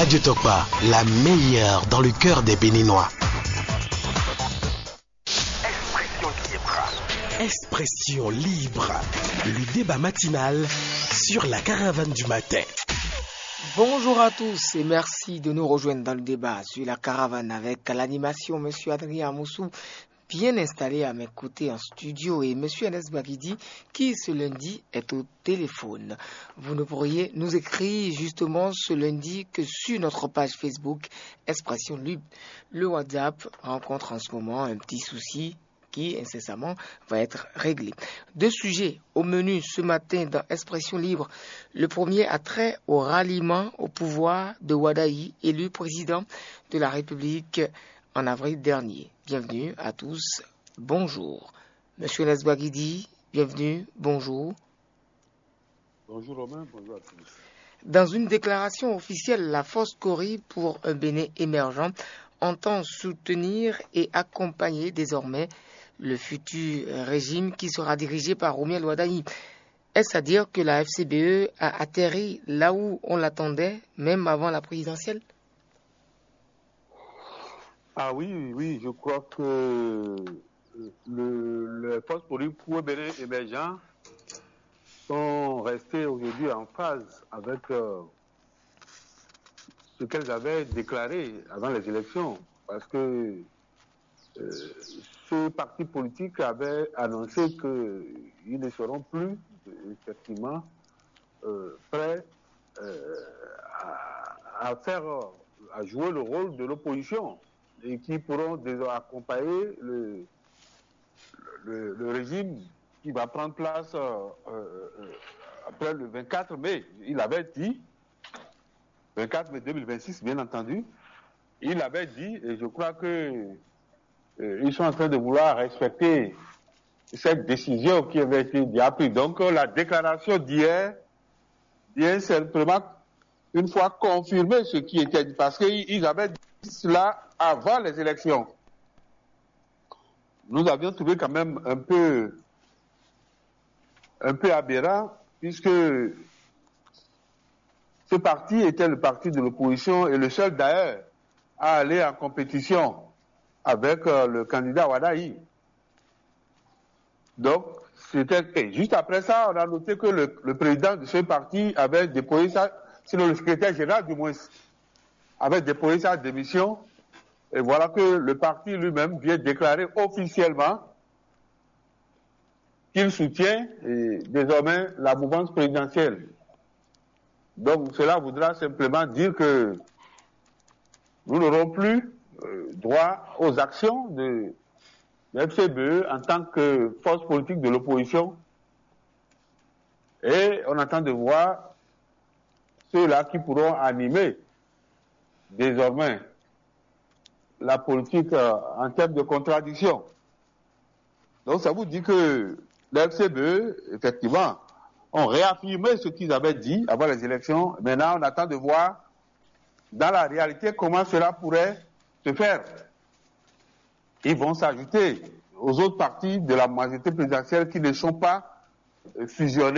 Radio Tokpa, la meilleure dans le cœur des Béninois. Expression libre. Le débat matinal sur la caravane du matin. Bonjour à tous et merci de nous rejoindre dans le débat sur la caravane avec à l'animation M. Adrien Moussou, bien installé à mes côtés en studio, et M. Enes Bagidi qui ce lundi est au téléphone. Vous ne pourriez nous écrire justement ce lundi que sur notre page Facebook Expression Libre. Le WhatsApp rencontre en ce moment un petit souci qui incessamment va être réglé. Deux sujets au menu ce matin dans Expression Libre. Le premier a trait au ralliement au pouvoir de Wadayi, élu président de la République en avril dernier. Bienvenue à tous, bonjour. Monsieur Nesbagidi, bienvenue, bonjour. Bonjour Romain, bonjour à tous. Dans une déclaration officielle, la force Cori pour un Bénin émergent entend soutenir et accompagner désormais le futur régime qui sera dirigé par Romuald Wadayi. Est-ce à dire que la FCBE a atterri là où on l'attendait, même avant la présidentielle? Ah oui, je crois que les forces politiques pour Bénin émergent sont restées aujourd'hui en phase avec ce qu'elles avaient déclaré avant les élections, parce que ce parti politique avait annoncé qu'ils ne seront plus effectivement prêts à jouer le rôle de l'opposition et qui pourront accompagner le régime qui va prendre place après le 24 mai. Il avait dit, 24 mai 2026 bien entendu, il avait dit, et je crois que ils sont en train de vouloir respecter cette décision qui avait été prise. Donc la déclaration d'hier vient simplement une fois confirmer ce qui était dit, parce qu'ils avaient dit cela avant les élections. Nous avions trouvé quand même un peu aberrant, puisque ce parti était le parti de l'opposition et le seul d'ailleurs à aller en compétition avec le candidat Wadayi. Donc, juste après ça, on a noté que le président de ce parti avait déposé ça, sinon le secrétaire général du moins, avait déposé sa démission. Et voilà que le parti lui-même vient déclarer officiellement qu'il soutient désormais la mouvance présidentielle. Donc, cela voudra simplement dire que nous n'aurons plus droit aux actions de FCBE en tant que force politique de l'opposition, et on attend de voir ceux-là qui pourront animer désormais la politique en termes de contradiction. Donc ça vous dit que les FCBE, effectivement, ont réaffirmé ce qu'ils avaient dit avant les élections. Maintenant, on attend de voir dans la réalité comment cela pourrait se faire. Ils vont s'ajouter aux autres partis de la majorité présidentielle qui ne sont pas fusionnés